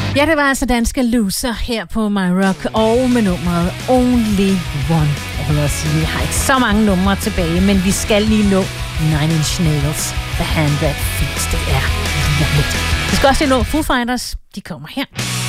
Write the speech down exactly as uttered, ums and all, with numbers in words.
Ja, det var altså danske Loser her på My Rock, og med nummeret Only One. Jeg vil også sige, vi har ikke så mange numre tilbage, men vi skal lige nå Nine Inch Nails, The Hand That Feeds. Det er lige om lidt. Vi skal også lige nå Foo Fighters. De kommer her.